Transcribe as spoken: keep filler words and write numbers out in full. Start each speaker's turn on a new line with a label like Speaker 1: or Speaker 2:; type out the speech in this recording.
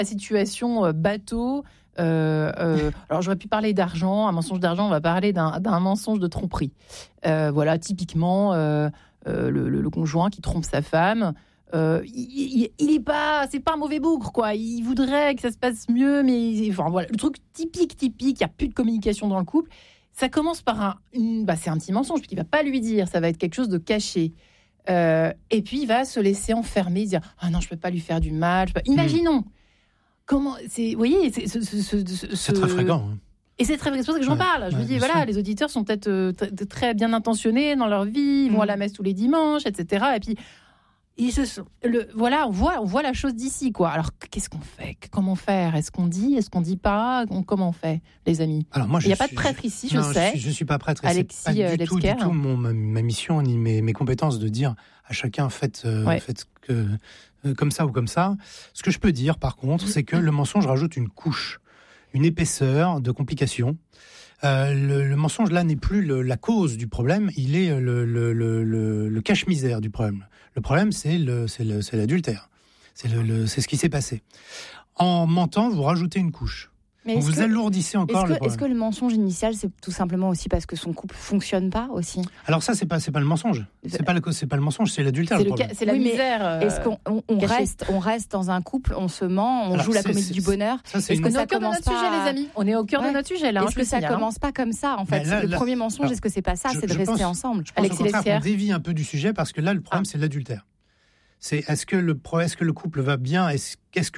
Speaker 1: La situation euh, bateau. Euh, euh, alors j'aurais pu parler d'argent, un mensonge d'argent. On va parler d'un, d'un mensonge de tromperie. Euh, voilà, typiquement euh, euh, le, le, le conjoint qui trompe sa femme. Euh, il, il, il est pas, c'est pas un mauvais bougre, quoi. Il voudrait que ça se passe mieux, mais enfin voilà, le truc typique, typique. Il y a plus de communication dans le couple. Ça commence par un, une, bah c'est un petit mensonge qu'il va pas lui dire. Ça va être quelque chose de caché. Euh, et puis il va se laisser enfermer, dire ah non, je peux pas lui faire du mal. Je peux pas... Imaginons. Mmh. Comment c'est, vous voyez, c'est, ce, ce, ce, ce,
Speaker 2: c'est très fréquent. Hein.
Speaker 1: Et c'est très, c'est pour ça que j'en
Speaker 2: ouais,
Speaker 1: parle. Je
Speaker 2: ouais,
Speaker 1: me dis, voilà,
Speaker 2: sûr.
Speaker 1: les auditeurs sont peut-être euh, t- très bien intentionnés dans leur vie, ils vont mmh. à la messe tous les dimanches, et cetera. Et puis, ils se sont, le, voilà, on voit, on voit la chose d'ici, quoi. Alors, qu'est-ce qu'on fait ? Comment faire ? Est-ce qu'on dit ? Est-ce qu'on dit pas ? on, Comment on fait, les amis ?
Speaker 2: Alors moi,
Speaker 1: il n'y a
Speaker 2: suis,
Speaker 1: pas de prêtre ici, je,
Speaker 2: non,
Speaker 1: sais.
Speaker 2: Je suis, je suis pas prêtre.
Speaker 1: Alexis,
Speaker 2: c'est pas
Speaker 1: euh,
Speaker 2: du tout, du tout mon, ma, ma mission ni mes, mes compétences de dire à chacun faites, euh,
Speaker 1: ouais.
Speaker 2: faites que, euh, comme ça ou comme ça. Ce que je peux dire, par contre, c'est que le mensonge rajoute une couche, une épaisseur de complications. Euh, le, le mensonge, là, n'est plus le, la cause du problème, il est le, le, le, le, le cache-misère du problème. Le problème, c'est, le, c'est, le, c'est l'adultère. C'est, le, le, c'est ce qui s'est passé. En mentant, vous rajoutez une couche.
Speaker 3: Mais
Speaker 2: vous
Speaker 3: que,
Speaker 2: alourdissez encore
Speaker 3: est-ce que,
Speaker 2: le problème.
Speaker 3: Est-ce que le mensonge initial, c'est tout simplement aussi parce que son couple ne fonctionne pas aussi ?
Speaker 2: Alors ça, c'est pas, c'est pas le mensonge. C'est pas le, c'est pas le mensonge, c'est l'adultère.
Speaker 1: C'est,
Speaker 2: le
Speaker 1: le ca- c'est la
Speaker 3: oui,
Speaker 1: misère. Euh,
Speaker 3: est-ce qu'on on, on reste, on reste dans un couple, on se ment, on
Speaker 2: Alors,
Speaker 3: joue la
Speaker 2: c'est,
Speaker 3: comédie
Speaker 2: c'est,
Speaker 3: du bonheur ?
Speaker 2: Ça, c'est
Speaker 3: est-ce
Speaker 2: une...
Speaker 3: que
Speaker 1: on est
Speaker 3: ça
Speaker 1: au cœur de
Speaker 3: commence
Speaker 1: notre
Speaker 3: pas...
Speaker 1: sujet, les amis. On est au cœur ouais. de notre sujet, là.
Speaker 3: Est-ce que ça
Speaker 1: signale,
Speaker 3: commence pas comme ça, en fait ?
Speaker 2: là,
Speaker 3: Le
Speaker 2: là,
Speaker 3: premier mensonge,
Speaker 2: alors,
Speaker 3: est-ce que c'est pas ça ?
Speaker 2: je,
Speaker 3: C'est de
Speaker 2: je
Speaker 3: rester
Speaker 2: pense,
Speaker 3: ensemble.
Speaker 2: Je pense
Speaker 1: Alexis
Speaker 2: au contraire
Speaker 1: Lessière.
Speaker 2: qu'on dévie un peu du sujet parce que là, le problème, ah. c'est l'adultère. C'est est-ce que le, est-ce que le couple va bien ? Est-ce, est-ce que